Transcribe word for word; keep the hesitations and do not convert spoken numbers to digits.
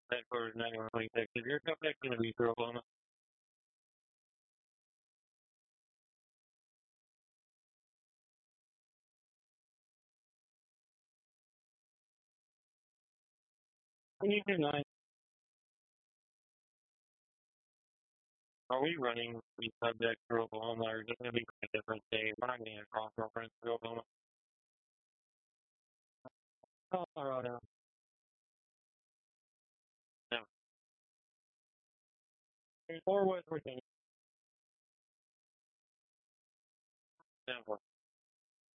Headquarters ninety-one twenty-six. Is your company going to be through Oklahoma? Can you do nine? Are we running the subject through Oklahoma, or is it going to be a different state? We're not getting a cross reference through Oklahoma. Colorado. No. Or West Virginia. No.